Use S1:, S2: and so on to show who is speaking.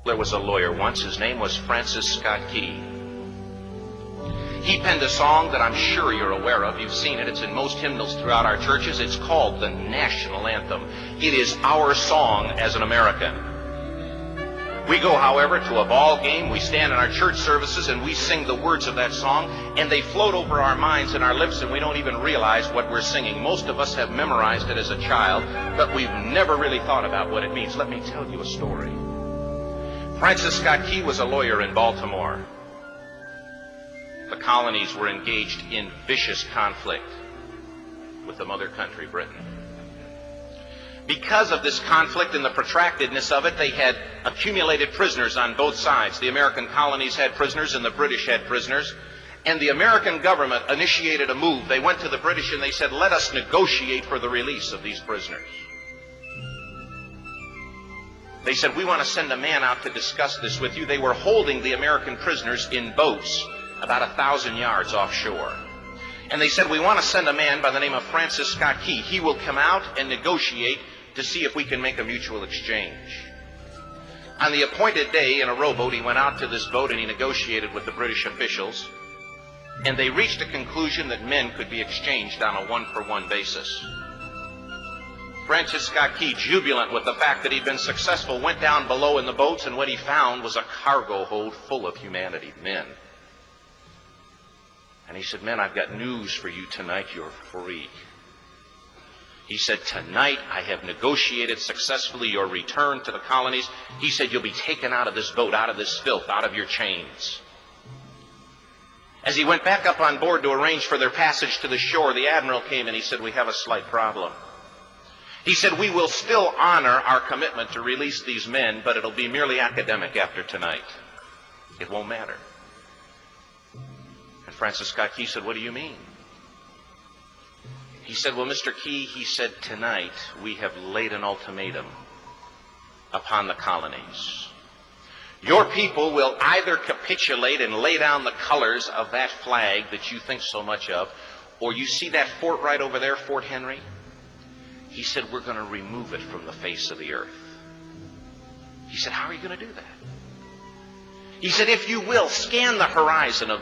S1: There was a lawyer once. His name was Francis Scott Key. He penned a song that I'm sure you're aware of. You've seen it. It's in most hymnals throughout our churches. It's called the National Anthem. It is our song as an American. We go, however, to a ball game. We stand in our church services and we sing the words of that song, and they float over our minds and our lips, and we don't even realize what we're singing. Most of us have memorized it as a child, but we've never really thought about what it means. Let me tell you a story. Francis Scott Key was a lawyer in Baltimore. The colonies were engaged in vicious conflict with the mother country, Britain. Because of this conflict and the protractedness of it, they had accumulated prisoners on both sides. The American colonies had prisoners and the British had prisoners. And the American government initiated a move. They went to the British and they said, let us negotiate for the release of these prisoners. They said, we want to send a man out to discuss this with you. They were holding the American prisoners in boats about 1,000 yards offshore. And they said, we want to send a man by the name of Francis Scott Key. He will come out and negotiate to see if we can make a mutual exchange. On the appointed day, in a rowboat, he went out to this boat and he negotiated with the British officials. And they reached a conclusion that men could be exchanged on a one-for-one basis. Francis Scott Key, jubilant with the fact that he'd been successful, went down below in the boats, and what he found was a cargo hold full of humanity, men. And he said, men, I've got news for you tonight. You're free. He said, tonight I have negotiated successfully your return to the colonies. He said, you'll be taken out of this boat, out of this filth, out of your chains. As he went back up on board to arrange for their passage to the shore, the admiral came and he said, we have a slight problem. He said, we will still honor our commitment to release these men, but it'll be merely academic after tonight. It won't matter. And Francis Scott Key said, what do you mean? He said, well, Mr. Key, he said, tonight we have laid an ultimatum upon the colonies. Your people will either capitulate and lay down the colors of that flag that you think so much of, or you see that fort right over there, Fort Henry? He said, we're going to remove it from the face of the earth. He said, how are you going to do that? He said, if you will, scan the horizon of